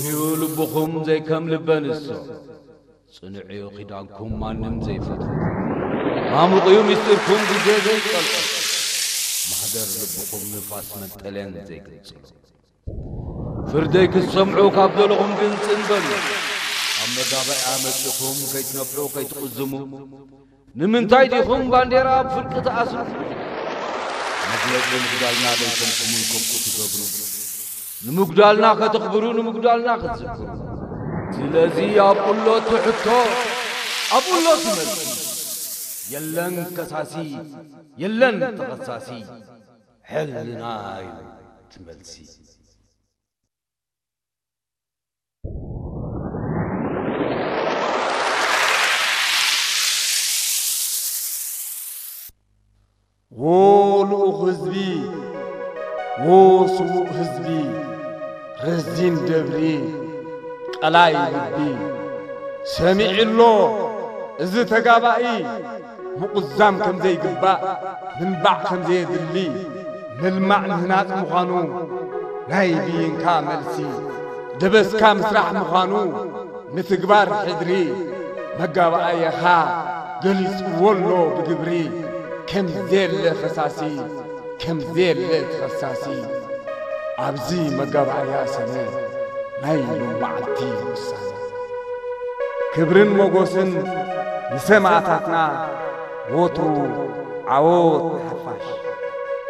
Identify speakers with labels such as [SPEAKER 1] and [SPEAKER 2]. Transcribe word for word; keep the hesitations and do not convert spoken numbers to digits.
[SPEAKER 1] يقول بخم زي كم لبنسو صنعيو خدانكم ما نم زي فتح ما مقيوم يستركم بجي زي قلق مهدر لبخم نفاس من تلين زي قلق فرديك السمعو كابدلهم قنص انبل أما دابع عامتكم كي تنبعو كي تقزمو نمن تايديكم بانديرا بفرقة أسر مجلس المقدالنا ليكم كمونكم كتقبرو نمقدالنا كتقبرو نمقدالنا كتذكرو تلازي أبولو تحكو أبولو تملسي يلن كساسي يلن تغساسي حلنا تملسي
[SPEAKER 2] وولو حزبي وسوء حزبي رزين دبري قلاي لبي سمع الله إذا تقابعي مقزام كم زي قباء من باع كم زي دلي من المعنى هناك مخانو نايبين كامل سي دبس كام سرح مخانو مثقبار حدري مقابعي خا قلس ولو بقبري كم زيل خساسي كم زيل خساسي عبزي مقابع يا سنة نايلو معلتي وسانة كبرن موغوسن نسمعتاتنا ووتو عوض حفاش